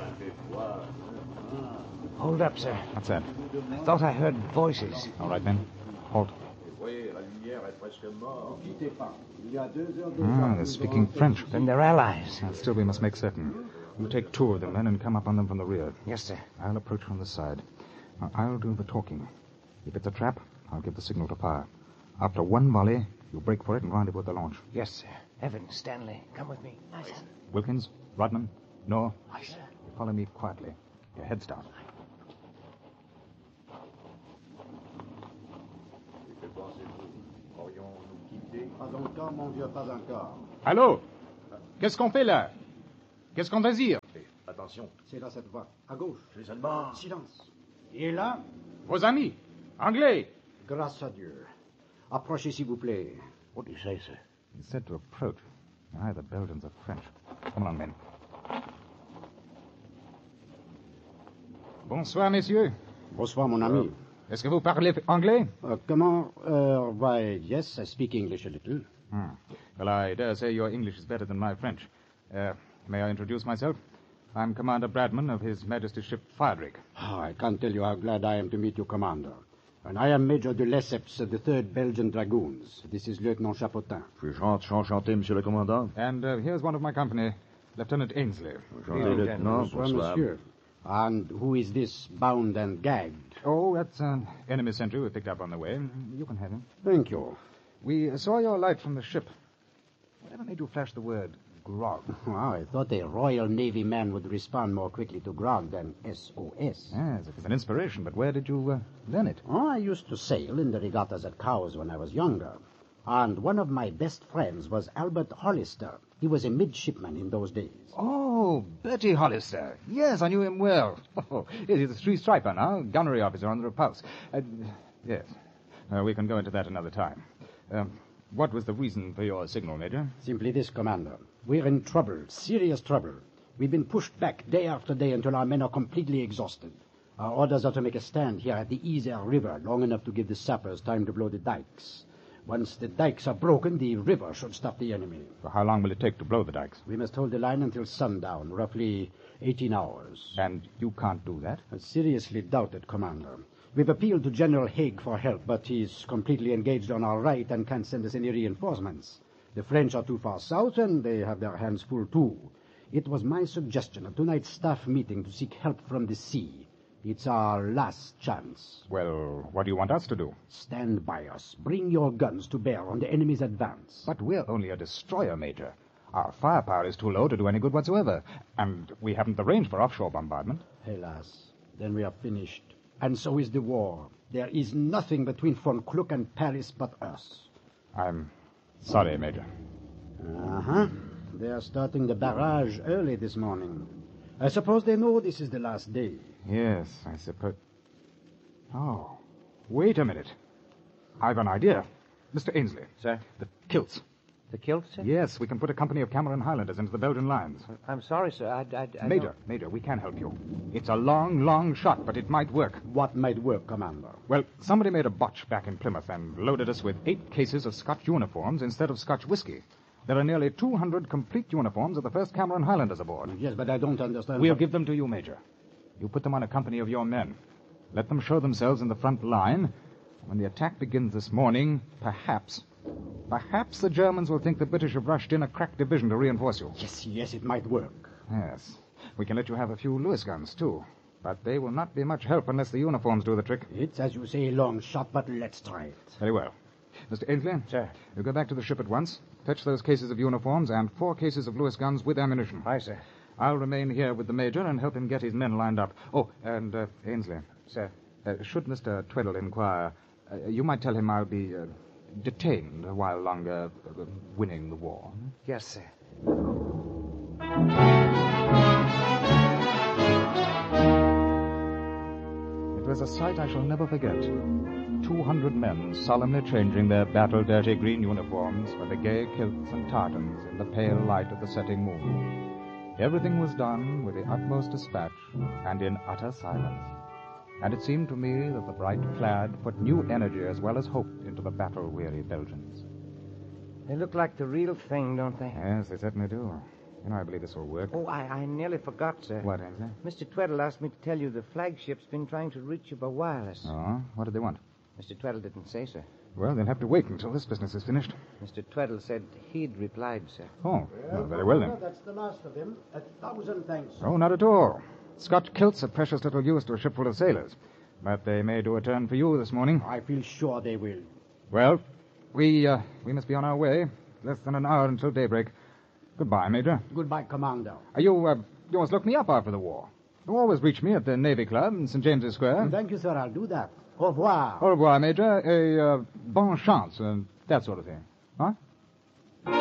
Hold up, sir. What's that? I thought I heard voices. All right, then. Halt. They're speaking French. Then they're allies. Still, we must make certain. You take 2 of the men and come up on them from the rear. Yes, sir. I'll approach from the side. Now, I'll do the talking. If it's a trap, I'll give the signal to fire. After 1 volley, you break for it and rendezvous at the launch. Yes, sir. Evans, Stanley, come with me. Aye, sir. Wilkins, Rodman, Noah. Aye, sir. Follow me quietly. Your heads down. Pas encore, mon vieux, pas encore. Allô? Qu'est-ce qu'on fait là? Qu'est-ce qu'on désire? Attention. C'est là cette voie. À gauche. Les Allemands. Silence. Et là? Vos amis. Anglais. Grâce à Dieu. Approchez, s'il vous plaît. What do you say, sir? He said to approach. Either Belgians or French. Come along, men. Bonsoir, messieurs. Bonsoir, mon ami. Est-ce que vous parlez anglais? Comment? Why, yes, I speak English a little. Well, I dare say your English is better than my French. May I introduce myself? I'm Commander Bradman of His Majesty's ship Friedrich. Oh, I can't tell you how glad I am to meet you, Commander. And I am Major de Lesseps of the 3rd Belgian Dragoons. This is Lieutenant Chapotin. Enchanté, monsieur le commandant. And here's one of my company, Lieutenant Ainsley. Enchanté, lieutenant. Bonsoir, monsieur. And who is this bound and gagged? Oh, that's an enemy sentry we picked up on the way. You can have him. Thank you. We saw your light from the ship. Whatever made you flash the word grog? Oh, I thought a Royal Navy man would respond more quickly to grog than SOS. Yes, it was an inspiration, but where did you learn it? Oh, I used to sail in the regattas at Cowes when I was younger. And one of my best friends was Albert Hollister. He was a midshipman in those days. Oh, Bertie Hollister. Yes, I knew him well. Oh, he's a three-striper now, gunnery officer on the Repulse. Yes. We can go into that another time. What was the reason for your signal, Major? Simply this, Commander. We're in trouble, serious trouble. We've been pushed back day after day until our men are completely exhausted. Our orders are to make a stand here at the Isère River long enough to give the sappers time to blow the dikes. Once the dikes are broken, the river should stop the enemy. For how long will it take to blow the dikes? We must hold the line until sundown, roughly 18 hours. And you can't do that? I seriously doubt it, Commander. We've appealed to General Haig for help, but he's completely engaged on our right and can't send us any reinforcements. The French are too far south, and they have their hands full, too. It was my suggestion at tonight's staff meeting to seek help from the sea. It's our last chance. Well, what do you want us to do? Stand by us. Bring your guns to bear on the enemy's advance. But we're only a destroyer, Major. Our firepower is too low to do any good whatsoever. And we haven't the range for offshore bombardment. Alas, then we are finished. And so is the war. There is nothing between Von Kluck and Paris but us. I'm sorry, Major. Uh-huh. They are starting the barrage early this morning. I suppose they know this is the last day. Yes, I suppose. Oh, wait a minute. I've an idea. Mr. Ainsley. Sir? The kilts. The kilt, sir? Yes, we can put a company of Cameron Highlanders into the Belgian lines. I'm sorry, sir. I Major, we can help you. It's a long, long shot, but it might work. What might work, Commander? Well, somebody made a botch back in Plymouth and loaded us with 8 cases of Scotch uniforms instead of Scotch whiskey. There are nearly 200 complete uniforms of the 1st Cameron Highlanders aboard. Yes, but I don't understand. We'll give them to you, Major. You put them on a company of your men. Let them show themselves in the front line. When the attack begins this morning, perhaps the Germans will think the British have rushed in a crack division to reinforce you. Yes, it might work. Yes. We can let you have a few Lewis guns, too. But they will not be much help unless the uniforms do the trick. It's, as you say, a long shot, but let's try it. Very well. Mr. Ainsley? Sir. You go back to the ship at once. Fetch those cases of uniforms and 4 cases of Lewis guns with ammunition. Aye, sir. I'll remain here with the Major and help him get his men lined up. Oh, and, Ainsley. Sir. Should Mr. Tweddle inquire, you might tell him I'll be detained a while longer, winning the war. Yes, sir. It was a sight I shall never forget. 200 men solemnly changing their battle-dirty green uniforms for the gay kilts and tartans in the pale light of the setting moon. Everything was done with the utmost dispatch and in utter silence. And it seemed to me that the bright plaid put new energy as well as hope into the battle-weary Belgians. They look like the real thing, don't they? Yes, they certainly do. You know, I believe this will work. Oh, I nearly forgot, sir. What, Ainsley? Mr. Tweddle asked me to tell you the flagship's been trying to reach you by wireless. Oh, what did they want? Mr. Tweddle didn't say, sir. Well, they'll have to wait until this business is finished. Mr. Tweddle said he'd replied, sir. Oh, well, very well then. That's the last of them. 1,000 thanks. Oh, not at all. Scotch kilts are precious little use to a ship full of sailors. But they may do a turn for you this morning. I feel sure they will. Well, we must be on our way. Less than an hour until daybreak. Goodbye, Major. Goodbye, Commander. You must look me up after the war. You always reach me at the Navy Club in St. James's Square. Thank you, sir. I'll do that. Au revoir. Au revoir, Major. Bonne chance, that sort of thing. Huh?